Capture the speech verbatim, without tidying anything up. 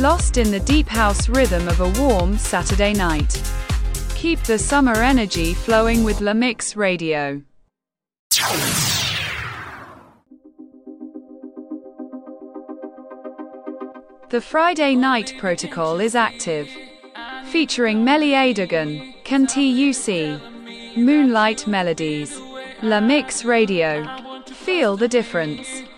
lost in the deep house rhythm of a warm Saturday night. Keep the summer energy flowing with La Mix Radio. The Friday Night Protocol is active. Featuring Melly Adogan, Ken T U C, Moonlight Melodies. La Mix Radio. Feel the difference.